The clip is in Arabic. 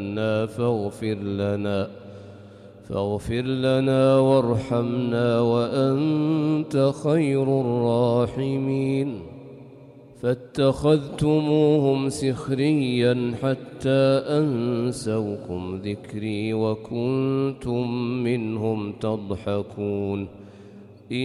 فاغفر لنا وارحمنا وأنت خير الراحمين. فاتخذتموهم سخريا حتى أنسوكم ذكري وكنتم منهم تضحكون.